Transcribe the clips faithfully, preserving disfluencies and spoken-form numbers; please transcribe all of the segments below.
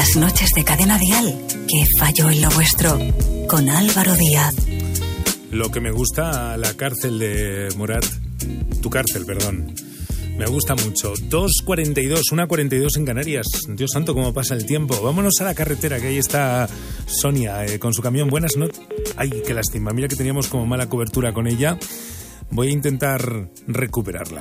Las noches de Cadena Dial. ¿Qué falló en lo vuestro? Con Álvaro Díaz. Lo que me gusta, la cárcel de Morat. Tu cárcel, perdón. Me gusta mucho. dos cuarenta y dos, una cuarenta y dos en Canarias. Dios santo, cómo pasa el tiempo. Vámonos a la carretera, que ahí está Sonia eh, con su camión. Buenas noches. Ay, qué lástima. Mira que teníamos como mala cobertura con ella. Voy a intentar recuperarla.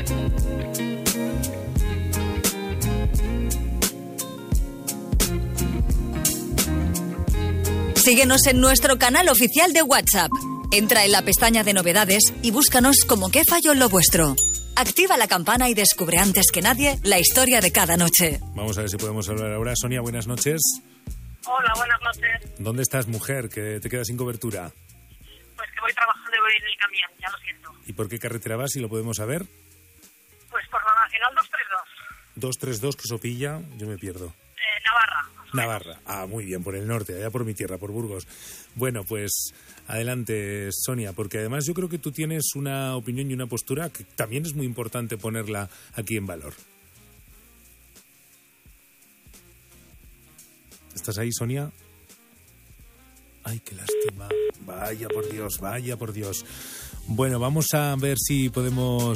Síguenos en nuestro canal oficial de WhatsApp. Entra en la pestaña de novedades y búscanos como ¿Qué falló en lo vuestro? Activa la campana y descubre antes que nadie la historia de cada noche. Vamos a ver si podemos hablar ahora. Sonia, buenas noches. Hola, buenas noches. ¿Dónde estás, mujer, que te quedas sin cobertura? Pues que voy trabajando y voy en el camión, ya lo siento. ¿Y por qué carretera vas, si lo podemos saber? Pues por la nacional doscientos treinta y dos. doscientos treinta y dos, que Sopilla, yo me pierdo. Eh, Navarra. Navarra, ah, muy bien, por el norte, allá por mi tierra, por Burgos. Bueno, pues adelante, Sonia, porque además yo creo que tú tienes una opinión y una postura que también es muy importante ponerla aquí en valor. ¿Estás ahí, Sonia? Ay, qué lástima. Vaya por Dios, vaya por Dios. Bueno, vamos a ver si podemos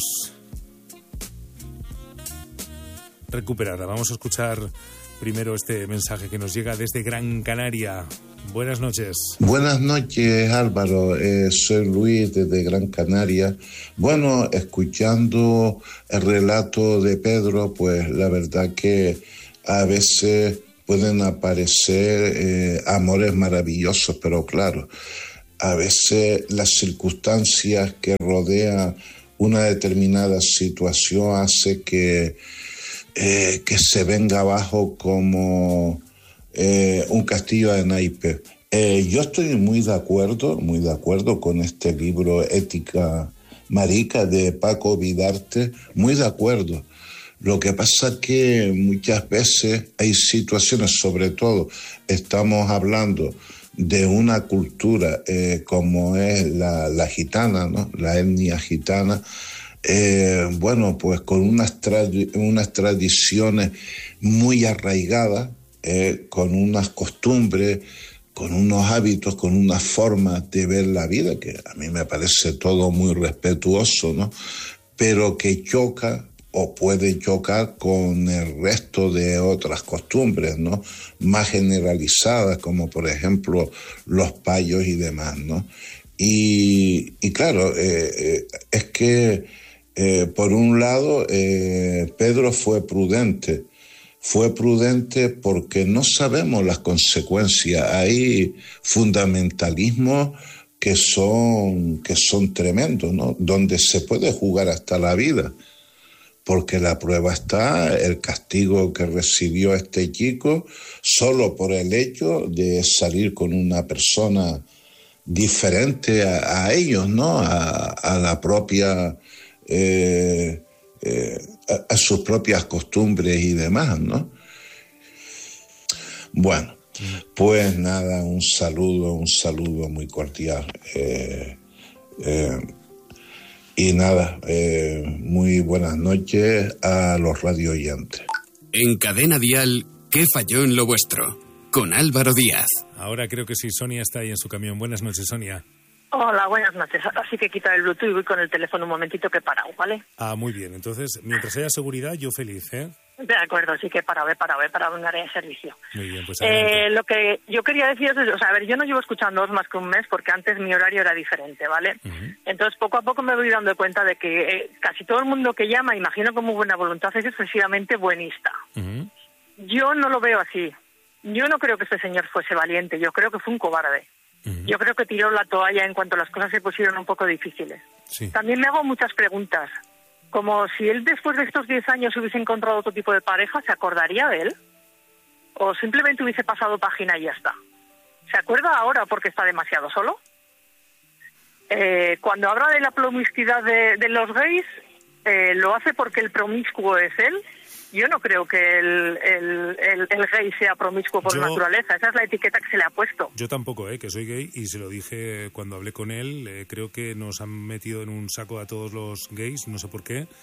recuperarla. Vamos a escuchar primero este mensaje que nos llega desde Gran Canaria. Buenas noches. Buenas noches, Álvaro. Eh, soy Luis desde Gran Canaria. Bueno, escuchando el relato de Pedro, pues la verdad que a veces pueden aparecer eh, amores maravillosos, pero claro, a veces las circunstancias que rodean una determinada situación hace que Eh, que se venga abajo como eh, un castillo de naipes. Eh, yo estoy muy de acuerdo, muy de acuerdo con este libro Ética Marica de Paco Vidarte, muy de acuerdo. Lo que pasa es que muchas veces hay situaciones, sobre todo estamos hablando de una cultura eh, como es la, la gitana, ¿no? La etnia gitana. Eh, bueno, pues con unas, tradi- unas tradiciones muy arraigadas, eh, con unas costumbres, con unos hábitos, con unas formas de ver la vida, que a mí me parece todo muy respetuoso, ¿no? Pero que choca o puede chocar con el resto de otras costumbres, ¿no? Más generalizadas, como por ejemplo los payos y demás, ¿no? Y, y claro, eh, eh, es que Eh, por un lado, eh, Pedro fue prudente. Fue prudente porque no sabemos las consecuencias. Hay fundamentalismos que son, que son tremendos, ¿no? Donde se puede jugar hasta la vida. Porque la prueba está, el castigo que recibió este chico, solo por el hecho de salir con una persona diferente a, a ellos, ¿no? A, a la propia... Eh, eh, a, a sus propias costumbres y demás, ¿no? Bueno, pues nada, un saludo, un saludo muy cordial. Eh, eh, y nada, eh, muy buenas noches a los radio oyentes. En Cadena Dial, ¿qué falló en lo vuestro? Con Álvaro Díaz. Ahora creo que sí, Sonia está ahí en su camión. Buenas noches, Sonia. Hola, buenas noches. Así que quita el Bluetooth y voy con el teléfono un momentito que he parado, ¿vale? Ah, muy bien. Entonces, mientras haya seguridad, yo feliz, ¿eh? De acuerdo, sí que he parado, he parado, he parado en un área de servicio. Muy bien, pues eh, Lo que yo quería decir es, o sea, a ver, yo no llevo escuchándoos más que un mes porque antes mi horario era diferente, ¿vale? Uh-huh. Entonces, poco a poco me voy dando cuenta de que eh, casi todo el mundo que llama, imagino con muy buena voluntad, es excesivamente buenista. Uh-huh. Yo no lo veo así. Yo no creo que este señor fuese valiente, yo creo que fue un cobarde. Uh-huh. Yo creo que tiró la toalla en cuanto las cosas se pusieron un poco difíciles. Sí. También me hago muchas preguntas, como si él después de estos diez años hubiese encontrado otro tipo de pareja, ¿se acordaría de él? ¿O simplemente hubiese pasado página y ya está? ¿Se acuerda ahora porque está demasiado solo? Eh, cuando habla de la promiscuidad de, de los gays, eh, ¿lo hace porque el promiscuo es él? Yo no creo que el, el, el, el gay sea promiscuo por yo, naturaleza. Esa es la etiqueta que se le ha puesto. Yo tampoco, eh, que soy gay, y se lo dije cuando hablé con él. Eh, creo que nos han metido en un saco a todos los gays, no sé por qué.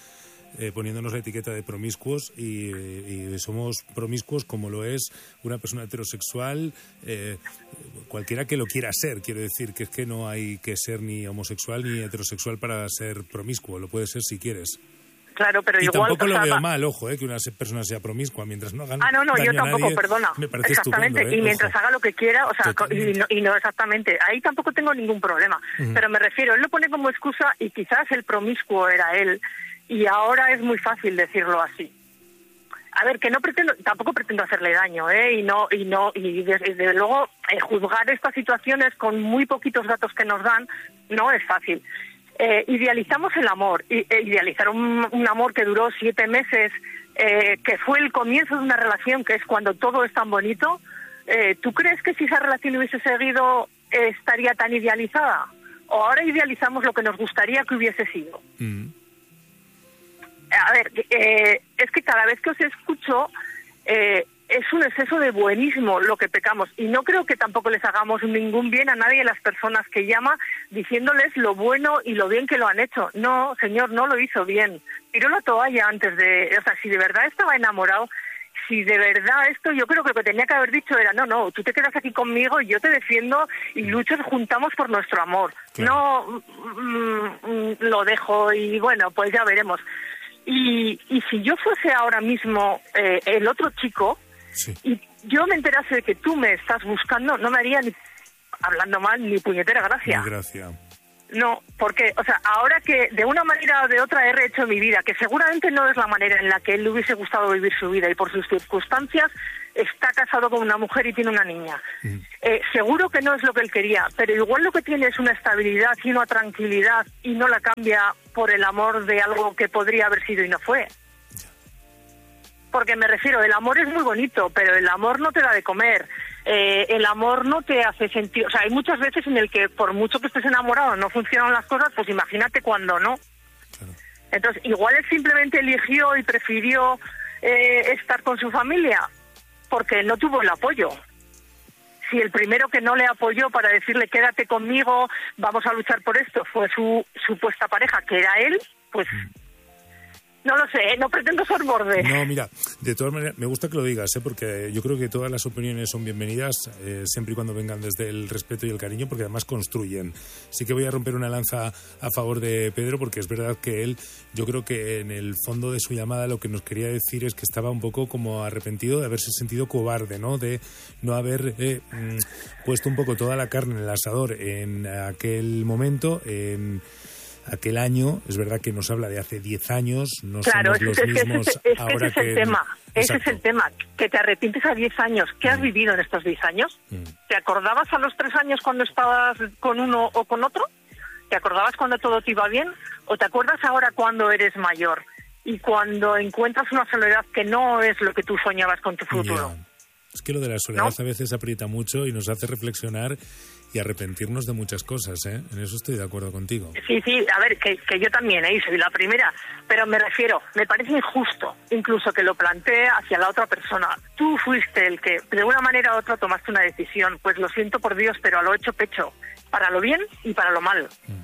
eh, poniéndonos la etiqueta de promiscuos y, y somos promiscuos como lo es una persona heterosexual, eh, cualquiera que lo quiera ser. Quiero decir que es que no hay que ser ni homosexual ni heterosexual para ser promiscuo, lo puedes ser si quieres. Claro, pero y igual... tampoco lo o sea, veo va... mal, ojo, eh, que una persona sea promiscua mientras no hagan Ah, no, no, daño yo tampoco, a nadie, perdona. me parece exactamente, estupendo, ¿eh? Y mientras Ojo. haga lo que quiera, o sea, y no, y no exactamente, ahí tampoco tengo ningún problema. Uh-huh. Pero me refiero, él lo pone como excusa y quizás el promiscuo era él, y ahora es muy fácil decirlo así. A ver, que no pretendo, tampoco pretendo hacerle daño, ¿eh? Y no, y no, y desde, desde luego eh, juzgar estas situaciones con muy poquitos datos que nos dan no es fácil. Eh, idealizamos el amor, y, eh, idealizar un, un amor que duró siete meses, eh, que fue el comienzo de una relación, que es cuando todo es tan bonito. Eh, ¿Tú crees que si esa relación hubiese seguido eh, estaría tan idealizada? ¿O ahora idealizamos lo que nos gustaría que hubiese sido? Mm. A ver, eh, es que cada vez que os escucho eh, es un exceso de buenismo lo que pecamos, y no creo que tampoco les hagamos ningún bien a nadie de las personas que llama diciéndoles lo bueno y lo bien que lo han hecho. No, señor, no lo hizo bien. Tiró la toalla antes de... O sea, si de verdad estaba enamorado, si de verdad esto, yo creo que lo que tenía que haber dicho era, no, no, tú te quedas aquí conmigo y yo te defiendo y lucho, juntamos por nuestro amor. Claro. No mm, mm, lo dejo y bueno, pues ya veremos. Y, y si yo fuese ahora mismo eh, el otro chico, sí, y yo me enterase de que tú me estás buscando, no me haría ni, hablando mal, ni puñetera gracia. Ni gracia. No, porque, o sea, ahora que de una manera o de otra he rehecho mi vida, que seguramente no es la manera en la que él le hubiese gustado vivir su vida, y por sus circunstancias está casado con una mujer y tiene una niña. Mm. Eh, seguro que no es lo que él quería, pero igual lo que tiene es una estabilidad y una tranquilidad, y no la cambia por el amor de algo que podría haber sido y no fue. Porque me refiero, el amor es muy bonito, pero el amor no te da de comer. Eh, el amor no te hace sentir... O sea, hay muchas veces en el que por mucho que estés enamorado no funcionan las cosas, pues imagínate cuando no. Claro. Entonces, igual él simplemente eligió y prefirió eh, estar con su familia porque no tuvo el apoyo. Si el primero que no le apoyó para decirle quédate conmigo, vamos a luchar por esto, fue su supuesta pareja, que era él, pues... Mm. No lo sé, no pretendo ser borde. No, mira, de todas maneras, me gusta que lo digas, ¿eh? Porque yo creo que todas las opiniones son bienvenidas, eh, siempre y cuando vengan desde el respeto y el cariño, porque además construyen. Sí que voy a romper una lanza a favor de Pedro, porque es verdad que él, yo creo que en el fondo de su llamada lo que nos quería decir es que estaba un poco como arrepentido de haberse sentido cobarde, ¿no? De no haber eh, puesto un poco toda la carne en el asador en aquel momento, en... aquel año. Es verdad que nos habla de hace diez años, no claro, somos los es, mismos es, es, ahora ese es el que... tema, Exacto. Ese es el tema, que te arrepientes a diez años. ¿Qué mm. has vivido en estos diez años? Mm. ¿Te acordabas a los tres años cuando estabas con uno o con otro? ¿Te acordabas cuando todo te iba bien? ¿O te acuerdas ahora cuando eres mayor y cuando encuentras una soledad que no es lo que tú soñabas con tu futuro? Yeah. Es que lo de la soledad, ¿no?, a veces aprieta mucho y nos hace reflexionar y arrepentirnos de muchas cosas, ¿eh? En eso estoy de acuerdo contigo. Sí, sí, a ver, que, que yo también, ¿eh? Soy la primera, pero me refiero, me parece injusto incluso que lo plantee hacia la otra persona. Tú fuiste el que, de una manera u otra, tomaste una decisión. Pues lo siento por Dios, pero a lo hecho pecho, para lo bien y para lo mal. Mm.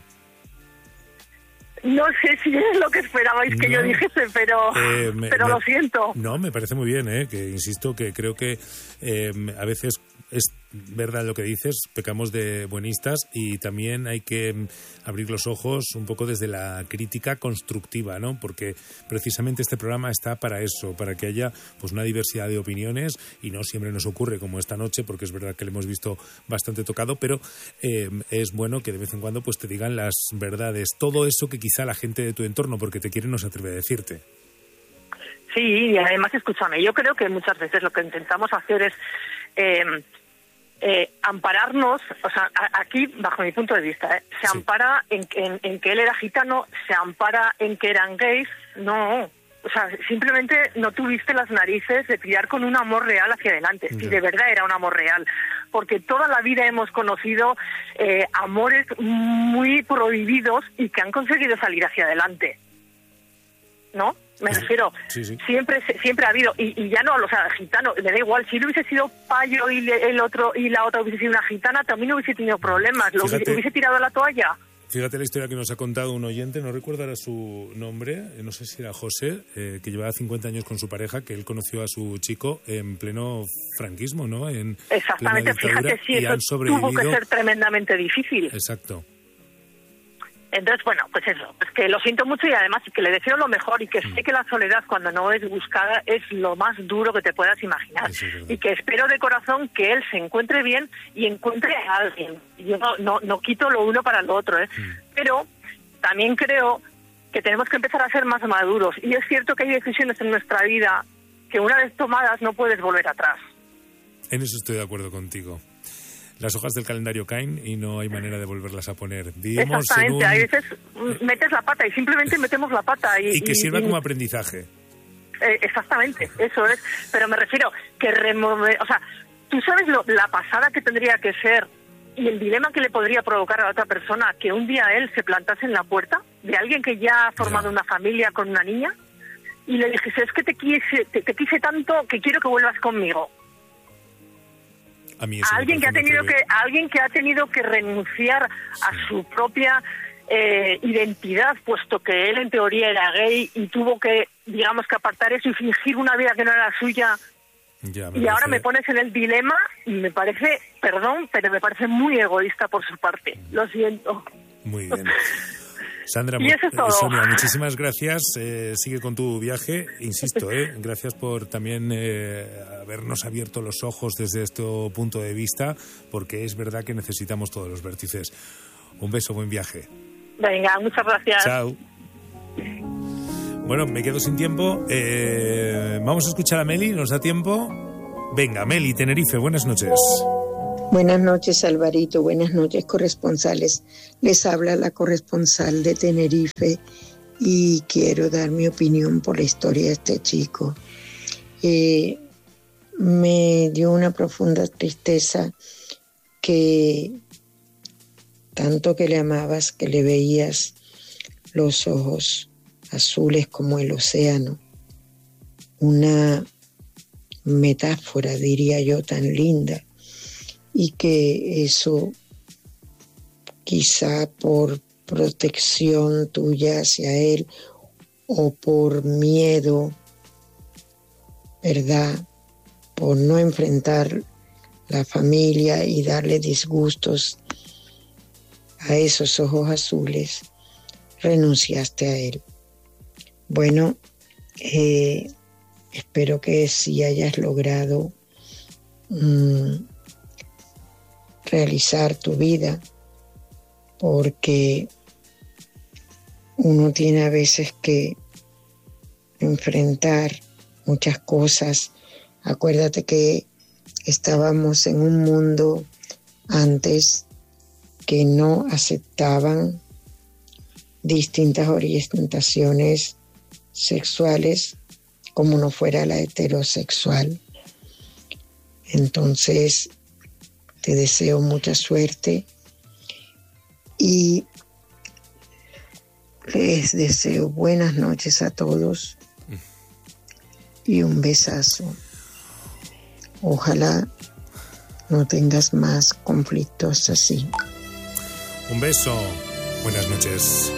No sé si es lo que esperabais que no, yo dijese, pero, eh, me, pero me, lo siento. No, me parece muy bien, ¿eh? Que insisto que creo que eh, a veces es verdad lo que dices, pecamos de buenistas y también hay que abrir los ojos un poco desde la crítica constructiva, ¿no? Porque precisamente este programa está para eso, para que haya pues una diversidad de opiniones, y no siempre nos ocurre como esta noche, porque es verdad que lo hemos visto bastante tocado, pero eh, es bueno que de vez en cuando pues te digan las verdades, todo eso que quizá la gente de tu entorno, porque te quiere, no se atreve a decirte. Sí, y además escúchame, yo creo que muchas veces lo que intentamos hacer es eh, eh, ampararnos, o sea, a, aquí, bajo mi punto de vista, ¿eh? se sí. ampara en, en, en que él era gitano, se ampara en que eran gays, no, o sea, simplemente no tuviste las narices de tirar con un amor real hacia adelante, si de verdad era un amor real, porque toda la vida hemos conocido eh, amores muy prohibidos y que han conseguido salir hacia adelante, ¿no? Me refiero, sí, sí. siempre siempre ha habido, y, y ya no, o sea, gitano, me da igual, si él hubiese sido payo y le, el otro y la otra hubiese sido una gitana, también hubiese tenido problemas, lo hubiese, hubiese tirado la toalla. Fíjate la historia que nos ha contado un oyente, no recuerdo ahora su nombre, no sé si era José, eh, que llevaba cincuenta años con su pareja, que él conoció a su chico en pleno franquismo, ¿no? En Exactamente, fíjate, sí, eso tuvo que ser tremendamente difícil. Exacto. Entonces, bueno, pues eso, pues que lo siento mucho y además que le deseo lo mejor y que mm. sé que la soledad cuando no es buscada es lo más duro que te puedas imaginar. Sí, y que espero de corazón que él se encuentre bien y encuentre a alguien. Yo no, no, no quito lo uno para lo otro, ¿eh? Mm. Pero también creo que tenemos que empezar a ser más maduros. Y es cierto que hay decisiones en nuestra vida que una vez tomadas no puedes volver atrás. En eso estoy de acuerdo contigo. Las hojas del calendario caen y no hay manera de volverlas a poner. Vivimos Exactamente, en un... hay veces metes la pata y simplemente metemos la pata. Y, y que y, sirva y... como aprendizaje. Eh, exactamente, eso es. Pero me refiero que remover... O sea, tú sabes lo, la pasada que tendría que ser y el dilema que le podría provocar a la otra persona que un día él se plantase en la puerta de alguien que ya ha formado ya. una familia con una niña y le dijese, es que te quise, te, te quise tanto que quiero que vuelvas conmigo. A, mí a alguien que ha tenido que a alguien que ha tenido que renunciar sí. a su propia eh, identidad, puesto que él en teoría era gay y tuvo que, digamos, que apartar eso y fingir una vida que no era suya. Ya, y parece... ahora me pones en el dilema y me parece, perdón, pero me parece muy egoísta por su parte. Lo siento. Muy bien. Sandra, y eso es todo. Sonia, muchísimas gracias. Eh, sigue con tu viaje. Insisto, eh, gracias por también eh, habernos abierto los ojos desde este punto de vista, porque es verdad que necesitamos todos los vértices. Un beso, buen viaje. Venga, muchas gracias. Chao. Bueno, me quedo sin tiempo. Eh, vamos a escuchar a Meli, ¿nos da tiempo? Venga, Meli, Tenerife, buenas noches. Buenas noches, Alvarito. Buenas noches, corresponsales. Les habla la corresponsal de Tenerife y quiero dar mi opinión por la historia de este chico. Eh, me dio una profunda tristeza que tanto que le amabas, que le veías los ojos azules como el océano. Una metáfora, diría yo, tan linda. Y que eso, quizá por protección tuya hacia él o por miedo, ¿verdad? Por no enfrentar la familia y darle disgustos a esos ojos azules, renunciaste a él. Bueno, eh, espero que sí hayas logrado Mmm, realizar tu vida, porque uno tiene a veces que enfrentar muchas cosas. Acuérdate que estábamos en un mundo antes que no aceptaban distintas orientaciones sexuales como no fuera la heterosexual. Entonces, te deseo mucha suerte y les deseo buenas noches a todos y un besazo. Ojalá no tengas más conflictos así. Un beso. Buenas noches.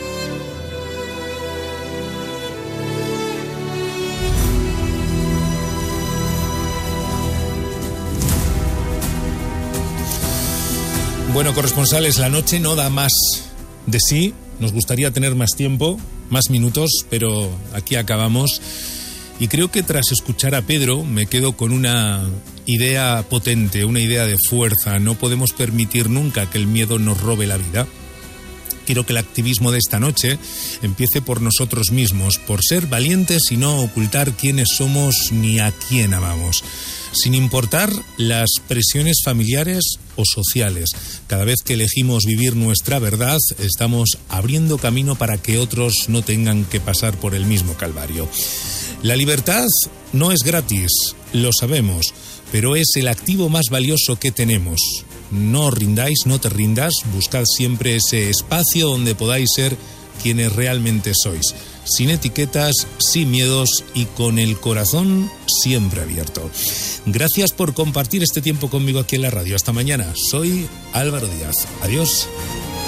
Bueno, corresponsales, la noche no da más de sí. Nos gustaría tener más tiempo, más minutos, pero aquí acabamos. Y creo que tras escuchar a Pedro me quedo con una idea potente, una idea de fuerza. No podemos permitir nunca que el miedo nos robe la vida. Quiero que el activismo de esta noche empiece por nosotros mismos, por ser valientes y no ocultar quiénes somos ni a quién amamos, sin importar las presiones familiares o sociales. Cada vez que elegimos vivir nuestra verdad, estamos abriendo camino para que otros no tengan que pasar por el mismo calvario. La libertad no es gratis, lo sabemos, pero es el activo más valioso que tenemos. No os rindáis, no te rindas, buscad siempre ese espacio donde podáis ser quienes realmente sois, sin etiquetas, sin miedos y con el corazón siempre abierto. Gracias por compartir este tiempo conmigo aquí en la radio. Hasta mañana. Soy Álvaro Díaz. Adiós.